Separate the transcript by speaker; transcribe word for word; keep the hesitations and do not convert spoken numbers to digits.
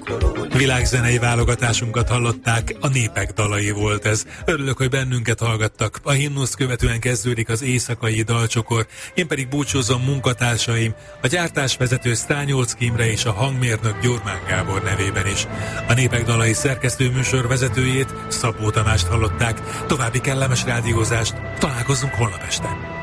Speaker 1: Világzenei válogatásunkat hallották, a népek dalai volt ez. Örülök, hogy bennünket hallgattak. A himnuszt követően kezdődik az éjszakai dalcsokor, én pedig búcsúzom munkatársaim, a gyártásvezető Sztányolczky Imre és a hangmérnök Gyurmán Gábor nevében is. A népek dalai szerkesztő műsor vezetőjét, Szabó Tamást hallották. További kellemes rádiózást, találkozunk holnap este.